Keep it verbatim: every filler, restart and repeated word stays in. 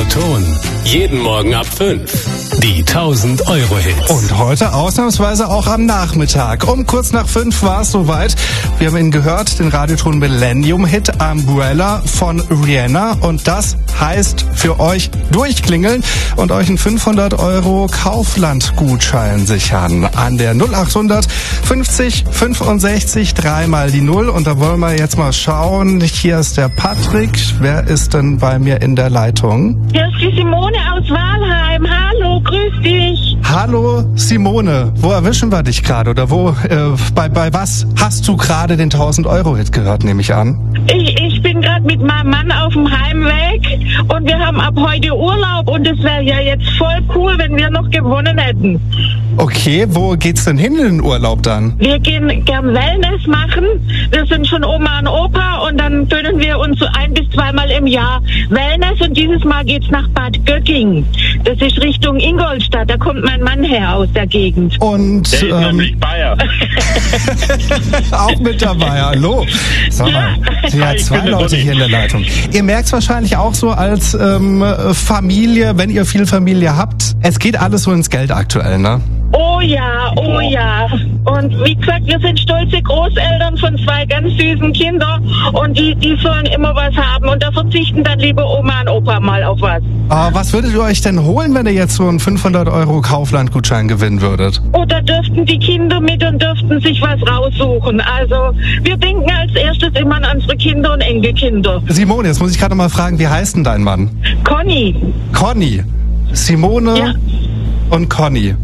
Radioton. Jeden Morgen ab fünf. Die tausend Euro Hits. Und heute ausnahmsweise auch am Nachmittag. Um kurz nach fünf war es soweit. Wir haben ihn gehört, den Radioton Millennium Hit Umbrella von Rihanna. Und das heißt für euch durchklingeln und euch einen fünfhundert Euro Kaufland-Gutschein sichern. An der null acht hundert fünfzig fünfundsechzig dreimal die Null. Und da wollen wir jetzt mal schauen. Hier ist der Patrick. Wer ist denn bei mir in der Leitung? Hier ist die Simone aus Walheim. Hallo, grüß dich. Hallo Simone, wo erwischen wir dich gerade oder wo, äh, bei, bei was hast du gerade den tausend Euro Hit gehört, nehme ich an? Ich, ich bin gerade mit meinem Mann auf dem Heimweg und wir haben ab heute Urlaub und es wäre ja jetzt voll cool, wenn wir noch gewonnen hätten. Okay, wo geht's denn hin in den Urlaub dann? Wir gehen gern Wellness machen. Wir sind schon Oma und Opa und dann gönnen wir uns so ein bis zweimal im Jahr Wellness und dieses Mal geht's nach Bad Göcking. Das ist Richtung Ingolstadt, da kommt mein Mann her aus der Gegend. Und Der ist ähm, nämlich Bayer. auch mit dabei, hallo. Sag mal, ja, Hi, ich zwei bin der Leute Donny. hier in der Leitung. Ihr merkt es wahrscheinlich auch so als ähm, Familie, wenn ihr viel Familie habt. Es geht alles so ins Geld aktuell, ne? Oh ja, oh ja. Und wie gesagt, wir sind stolze Großeltern von zwei ganz süßen Kindern und die, die sollen immer was haben und da verzichten dann lieber Oma und Opa mal auf was. Aber was würdet ihr euch denn holen, wenn ihr jetzt so einen fünfhundert Euro Kaufland-Gutschein gewinnen würdet? Oder dürften die Kinder mit und dürften sich was raussuchen. Also wir denken als erstes immer an unsere Kinder und Enkelkinder. Simone, jetzt muss ich gerade mal fragen, wie heißt denn dein Mann? Conny. Conny. Simone Ja. und Conny.